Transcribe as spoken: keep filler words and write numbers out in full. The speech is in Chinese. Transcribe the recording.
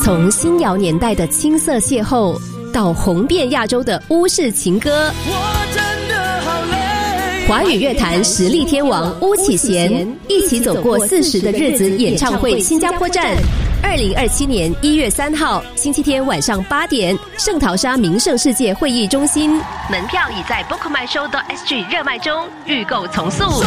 从新谣年代的青涩邂逅，到红遍亚洲的巫式情歌， 我真的好累。 华语乐坛实力天王巫启贤一起走过四十的日子演唱会新加坡站，二零二七年一月三号星期天晚上八点，圣淘沙名胜世界会议中心，门票已在 book my show dot s g 热卖中，预购从速。